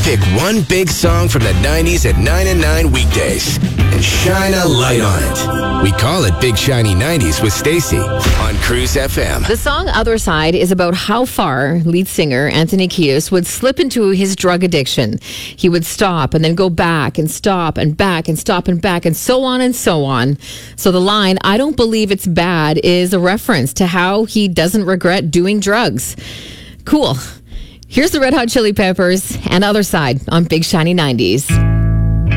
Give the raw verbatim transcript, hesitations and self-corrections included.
pick one big song from the nineties at nine and nine weekdays and shine a light on it. We call it Big Shiny nineties with Stacy on Cruise F M. The song Other Side is about how far lead singer Anthony Kiedis would slip into his drug addiction. He would stop and then go back and stop and back and stop and back and so on and so on. So the line, I don't believe it's bad, is a reference to how he doesn't regret doing drugs. Cool. Here's the Red Hot Chili Peppers and Other Side on Big Shiny nineties.